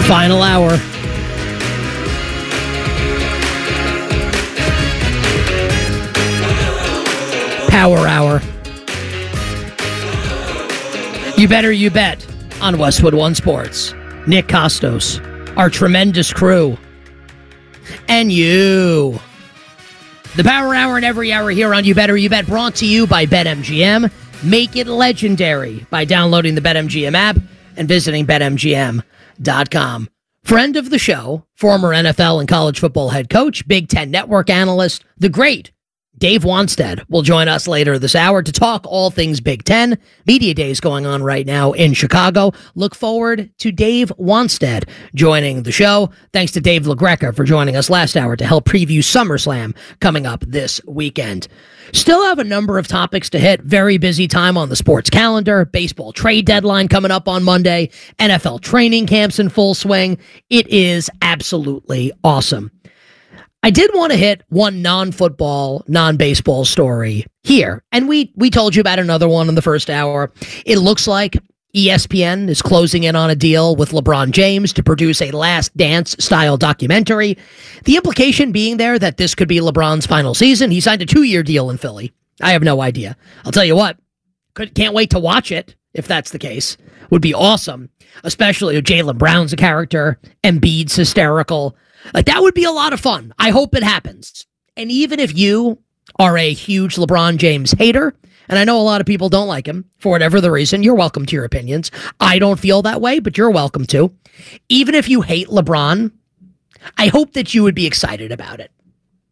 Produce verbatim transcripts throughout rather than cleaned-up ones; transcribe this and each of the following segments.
Final hour. Power hour. You better you bet on Westwood One Sports. Nick Costos, our tremendous crew, and you. The Power Hour and every hour here on You Better You Bet, brought to you by BetMGM. Make it legendary by downloading the BetMGM app and visiting Bet M G M dot com. Friend of the show, former N F L and college football head coach, Big Ten Network analyst, the great Dave Wannstedt will join us later this hour to talk all things Big Ten. Media Days going on right now in Chicago. Look forward to Dave Wannstedt joining the show. Thanks to Dave LaGreca for joining us last hour to help preview SummerSlam coming up this weekend. Still have a number of topics to hit. Very busy time on the sports calendar. Baseball trade deadline coming up on Monday. N F L training camps in full swing. It is absolutely awesome. I did want to hit one non-football, non-baseball story here. And we we told you about another one in the first hour. It looks like E S P N is closing in on a deal with LeBron James to produce a Last Dance-style documentary. The implication being there that this could be LeBron's final season. He signed a two-year deal in Philly. I have no idea. I'll tell you what, could, can't wait to watch it, if that's the case. Would be awesome, especially if Jaylen Brown's a character, Embiid's hysterical. Like, that would be a lot of fun. I hope it happens. And even if you are a huge LeBron James hater, and I know a lot of people don't like him for whatever the reason, you're welcome to your opinions. I don't feel that way, but you're welcome to. Even if you hate LeBron, I hope that you would be excited about it.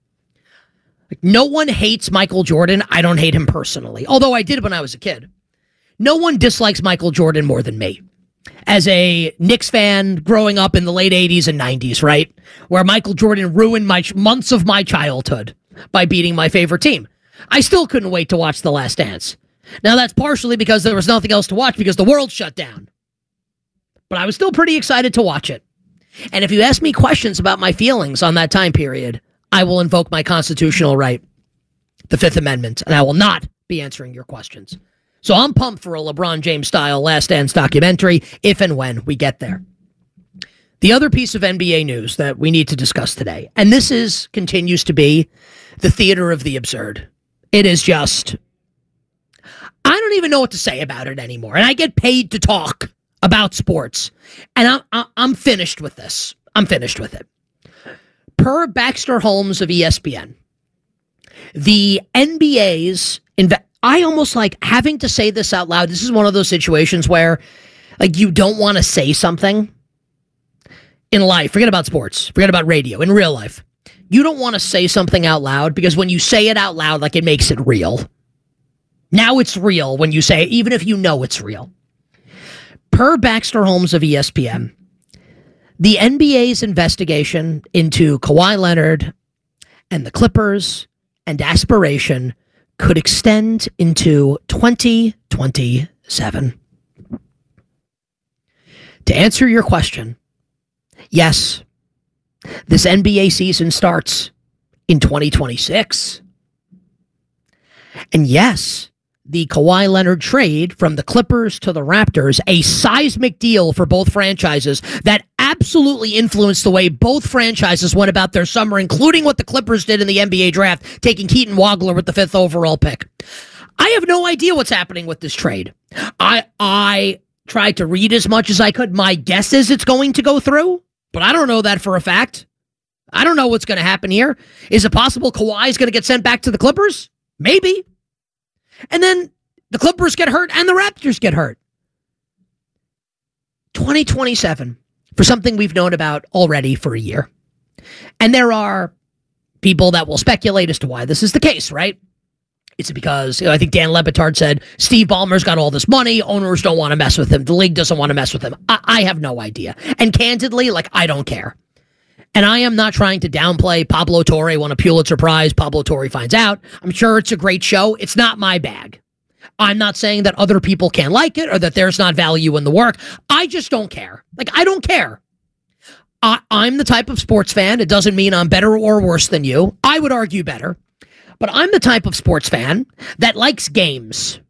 Like, no one hates Michael Jordan. I don't hate him personally, although I did when I was a kid. No one dislikes Michael Jordan more than me. As a Knicks fan growing up in the late eighties and nineties, right? Where Michael Jordan ruined my months of my childhood by beating my favorite team. I still couldn't wait to watch The Last Dance. Now, that's partially because there was nothing else to watch because the world shut down. But I was still pretty excited to watch it. And if you ask me questions about my feelings on that time period, I will invoke my constitutional right, the Fifth Amendment, and I will not be answering your questions. So I'm pumped for a LeBron James-style Last Dance documentary if and when we get there. The other piece of N B A news that we need to discuss today, and this is continues to be the theater of the absurd. It is just, I don't even know what to say about it anymore. And I get paid to talk about sports. And I'm, I'm finished with this. I'm finished with it. Per Baxter Holmes of E S P N, the N B A's inve- I almost like having to say this out loud. This is one of those situations where, like, you don't want to say something in life. Forget about sports. Forget about radio. In real life, you don't want to say something out loud because when you say it out loud, like, it makes it real. Now it's real when you say it, even if you know it's real. Per Baxter Holmes of E S P N, the N B A's investigation into Kawhi Leonard and the Clippers and aspiration could extend into twenty twenty-seven. To answer your question, yes, this N B A season starts in twenty twenty-six. And yes, the Kawhi Leonard trade from the Clippers to the Raptors, a seismic deal for both franchises that absolutely influenced the way both franchises went about their summer, including what the Clippers did in the N B A draft, taking Keaton Wagler with the fifth overall pick. I have no idea what's happening with this trade. I I tried to read as much as I could. My guess is it's going to go through, but I don't know that for a fact. I don't know what's going to happen here. Is it possible Kawhi is going to get sent back to the Clippers? Maybe. And then the Clippers get hurt and the Raptors get hurt. twenty twenty-seven, for something we've known about already for a year. And there are people that will speculate as to why this is the case, right? It's because, you know, I think Dan Le Batard said, Steve Ballmer's got all this money, owners don't want to mess with him, the league doesn't want to mess with him. I, I have no idea. And candidly, like, I don't care. And I am not trying to downplay Pablo Torre won a Pulitzer Prize. Pablo Torre finds out. I'm sure it's a great show. It's not my bag. I'm not saying that other people can't like it or that there's not value in the work. I just don't care. Like, I don't care. I, I'm the type of sports fan. It doesn't mean I'm better or worse than you. I would argue better. But I'm the type of sports fan that likes games.